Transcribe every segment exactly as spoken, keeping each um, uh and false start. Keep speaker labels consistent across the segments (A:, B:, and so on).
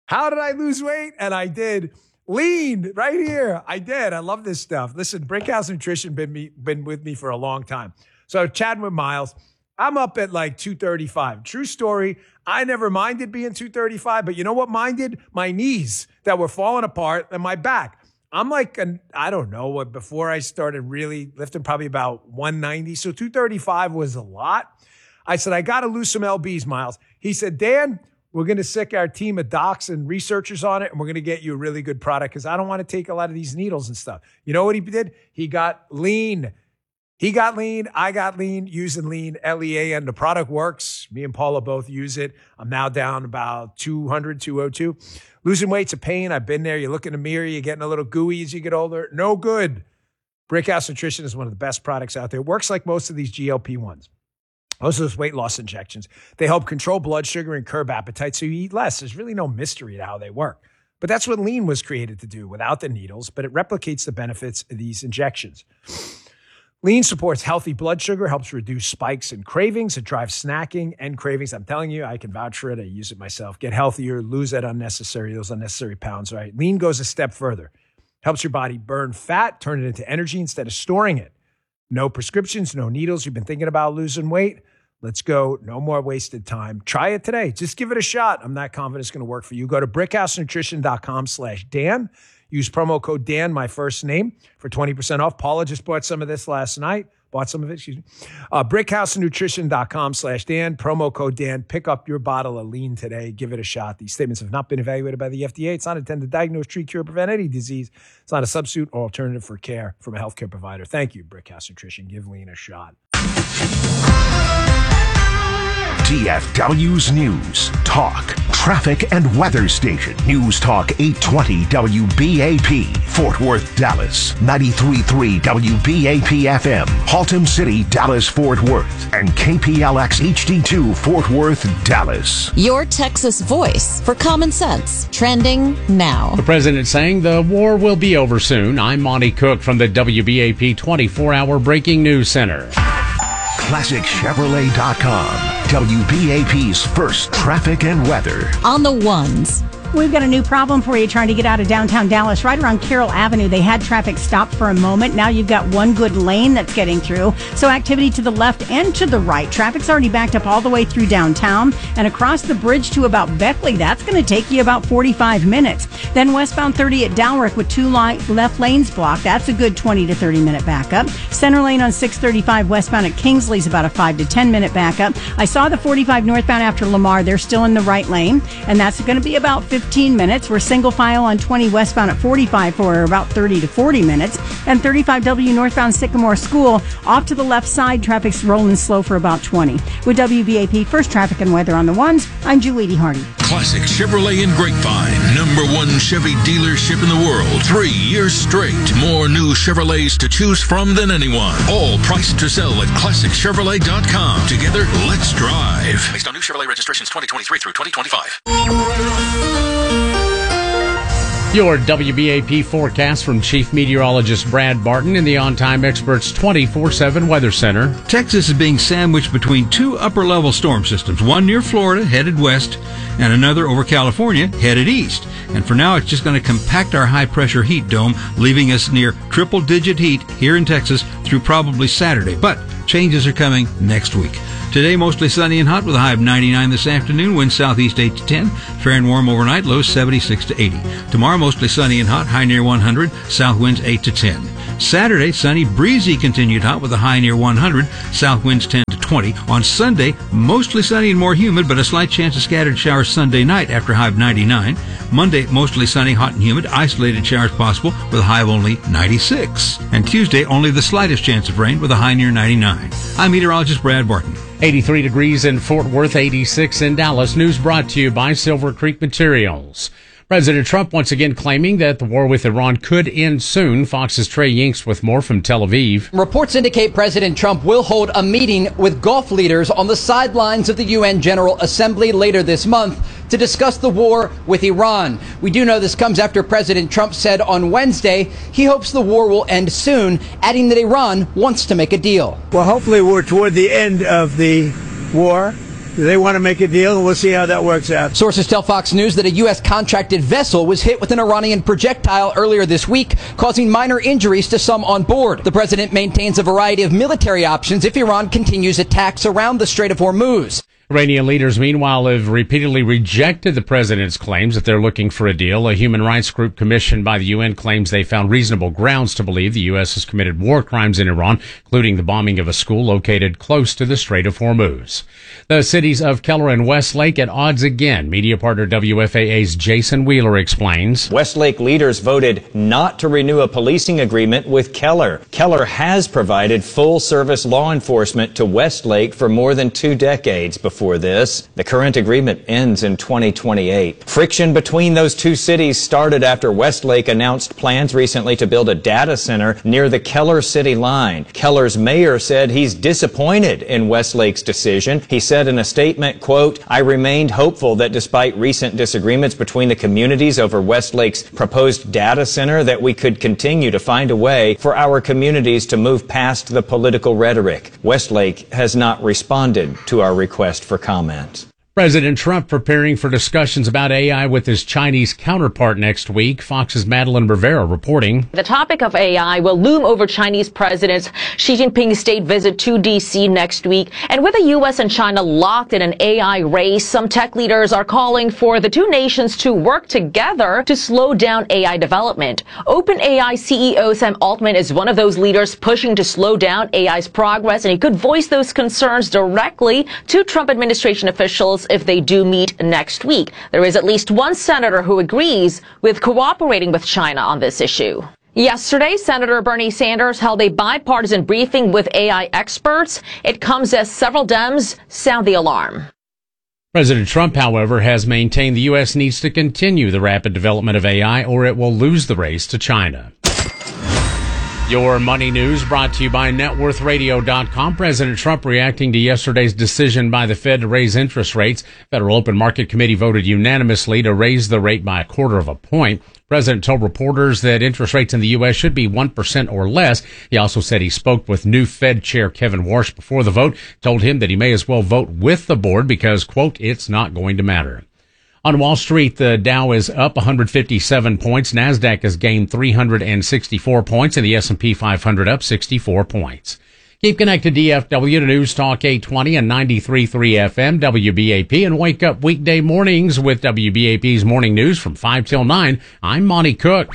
A: How did I lose weight? And I did. Lean right here. I did. I love this stuff. Listen, Brickhouse Nutrition been me been with me for a long time. So chatting with Miles, I'm up at like two thirty-five. True story. I never minded being two thirty-five, but you know what minded? My knees that were falling apart and my back. I'm like, an, I don't know what, before I started really lifting, probably about one ninety. So two thirty-five was a lot. I said, I got to lose some L Bs, Miles. He said, Dan, we're going to sick our team of docs and researchers on it, and we're going to get you a really good product because I don't want to take a lot of these needles and stuff. You know what he did? He got lean. He got lean. I got lean using lean, L E A, and the product works. Me and Paula both use it. I'm now down about two hundred, two oh two. Losing weight's a pain. I've been there. You look in the mirror, you're getting a little gooey as you get older. No good. Brickhouse Nutrition is one of the best products out there. It works like most of these G L P ones. Most of those weight loss injections. They help control blood sugar and curb appetite so you eat less. There's really no mystery to how they work. But that's what lean was created to do without the needles, but it replicates the benefits of these injections. Lean supports healthy blood sugar, helps reduce spikes and cravings. It drives snacking and cravings. I'm telling you, I can vouch for it. I use it myself. Get healthier, lose that unnecessary, those unnecessary pounds, right? Lean goes a step further. Helps your body burn fat, turn it into energy instead of storing it. No prescriptions, no needles. You've been thinking about losing weight? Let's go. No more wasted time. Try it today. Just give it a shot. I'm not confident it's going to work for you. Go to brickhousenutrition.com slash Dan. Use promo code Dan, my first name, for twenty percent off. Paula just bought some of this last night. Bought some of it, excuse me. Uh, brickhousenutrition.com slash Dan. Promo code Dan. Pick up your bottle of lean today. Give it a shot. These statements have not been evaluated by the F D A. It's not intended to diagnose, treat, cure, prevent any disease. It's not a substitute or alternative for care from a healthcare provider. Thank you, Brickhouse Nutrition. Give lean a shot.
B: T F W's News, Talk, Traffic and Weather Station. News Talk eight twenty W B A P, Fort Worth, Dallas. ninety-three point three W B A P F M, Haltom City, Dallas, Fort Worth. And K P L X H D two, Fort Worth, Dallas.
C: Your Texas voice for common sense. Trending now.
D: The president saying the war will be over soon. I'm Monty Cook from the W B A P twenty-four hour Breaking News Center.
B: Classic Chevrolet dot com, W B A P's first traffic and weather.
C: On the ones.
E: We've got a new problem for you trying to get out of downtown Dallas. Right around Carroll Avenue, they had traffic stopped for a moment. Now you've got one good lane that's getting through. So activity to the left and to the right. Traffic's already backed up all the way through downtown and across the bridge to about Beckley. That's going to take you about forty-five minutes. Then westbound thirty at Dalrick with two left lanes blocked. That's a good twenty to thirty minute backup. Center lane on six thirty-five westbound at Kingsley's about a five to ten minute backup. I saw the forty-five northbound after Lamar. They're still in the right lane, and that's going to be about fifteen minutes. We're single file on twenty westbound at forty-five for about thirty to forty minutes. And thirty-five W northbound Sycamore School off to the left side. Traffic's rolling slow for about twenty. With W B A P First Traffic and Weather on the ones, I'm Julie Hardy.
F: Classic Chevrolet in Grapevine. Number one Chevy dealership in the world. Three years straight. More new Chevrolets to choose from than anyone. All priced to sell at classic chevrolet dot com. Together, let's drive. Based on new Chevrolet registrations twenty twenty-three through twenty twenty-five.
D: Your W B A P forecast from Chief Meteorologist Brad Barton in the On Time Experts twenty-four seven Weather Center.
G: Texas is being sandwiched between two upper-level storm systems, one near Florida, headed west, and another over California, headed east. And for now, it's just going to compact our high-pressure heat dome, leaving us near triple-digit heat here in Texas through probably Saturday. But changes are coming next week. Today, mostly sunny and hot with a high of ninety-nine this afternoon. Wind southeast eight to ten. Fair and warm overnight. Lows seventy-six to eighty. Tomorrow, mostly sunny and hot. High near one hundred. South winds eight to ten. Saturday, sunny, breezy, continued hot with a high near one hundred. South winds ten to twenty. On Sunday, mostly sunny and more humid, but a slight chance of scattered showers Sunday night after a high of ninety-nine. Monday, mostly sunny, hot and humid. Isolated showers possible with a high of only ninety-six. And Tuesday, only the slightest chance of rain with a high near ninety-nine. I'm meteorologist Brad Barton.
D: eighty-three degrees in Fort Worth, eighty-six in Dallas. News brought to you by Silver Creek Materials. President Trump once again claiming that the war with Iran could end soon. Fox's Trey Yinks with more from Tel Aviv.
H: Reports indicate President Trump will hold a meeting with Gulf leaders on the sidelines of the U N General Assembly later this month to discuss the war with Iran. We do know this comes after President Trump said on Wednesday he hopes the war will end soon, adding that Iran wants to make a deal.
I: Well, hopefully we're toward the end of the war. They want to make a deal, and we'll see how that works out.
H: Sources tell Fox News that a U S contracted vessel was hit with an Iranian projectile earlier this week, causing minor injuries to some on board. The president maintains a variety of military options if Iran continues attacks around the Strait of Hormuz.
D: Iranian leaders, meanwhile, have repeatedly rejected the president's claims that they're looking for a deal. A human rights group commissioned by the U N claims they found reasonable grounds to believe the U S has committed war crimes in Iran, including the bombing of a school located close to the Strait of Hormuz. The cities of Keller and Westlake at odds again. Media partner W F A A's Jason Wheeler explains.
J: Westlake leaders voted not to renew a policing agreement with Keller. Keller has provided full-service law enforcement to Westlake for more than two decades before For this. The current agreement ends in twenty twenty-eight. Friction between those two cities started after Westlake announced plans recently to build a data center near the Keller city line. Keller's mayor said he's disappointed in Westlake's decision. He said in a statement, quote, "I remained hopeful that despite recent disagreements between the communities over Westlake's proposed data center, that we could continue to find a way for our communities to move past the political rhetoric." Westlake has not responded to our request for comment.
D: President Trump preparing for discussions about A I with his Chinese counterpart next week. Fox's Madeline Rivera reporting.
K: The topic of A I will loom over Chinese President Xi Jinping's state visit to D C next week. And with the U S and China locked in an A I race, some tech leaders are calling for the two nations to work together to slow down A I development. OpenAI C E O Sam Altman is one of those leaders pushing to slow down A I's progress, and he could voice those concerns directly to Trump administration officials if they do meet next week. There is at least one senator who agrees with cooperating with China on this issue. Yesterday, Senator Bernie Sanders held a bipartisan briefing with A I experts. It comes as several Dems sound the alarm.
D: President Trump, however, has maintained the U S needs to continue the rapid development of A I or it will lose the race to China. Your money news brought to you by net worth radio dot com. President Trump reacting to yesterday's decision by the Fed to raise interest rates. Federal Open Market Committee voted unanimously to raise the rate by a quarter of a point. President told reporters that interest rates in the U S should be one percent or less. He also said he spoke with new Fed Chair Kevin Warsh before the vote, told him that he may as well vote with the board because, quote, it's not going to matter. On Wall Street, the Dow is up one hundred fifty-seven points. NASDAQ has gained three hundred sixty-four points, and the S and P five hundred up sixty-four points. Keep connected to D F W to News Talk eight twenty and ninety-three point three F M W B A P, and wake up weekday mornings with W B A P's Morning News from five till nine. I'm Monty Cook.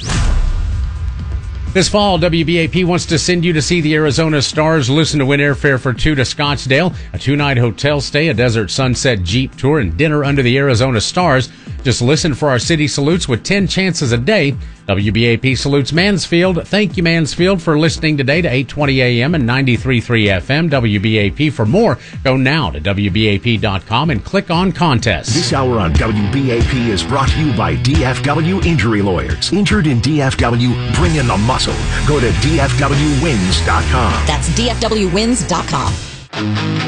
D: This fall, W B A P wants to send you to see the Arizona Stars. Listen to win airfare for two to Scottsdale, a two-night hotel stay, a desert sunset Jeep tour, and dinner under the Arizona Stars. Just listen for our city salutes with ten chances a day. W B A P salutes Mansfield. Thank you, Mansfield, for listening today to eight twenty A M and ninety-three point three F M. W B A P. For more, go now to W B A P dot com and click on contests.
B: This hour on W B A P is brought to you by D F W Injury Lawyers. Injured in D F W? Bring in the muscle. Go to D F W wins dot com.
C: That's D F W wins dot com.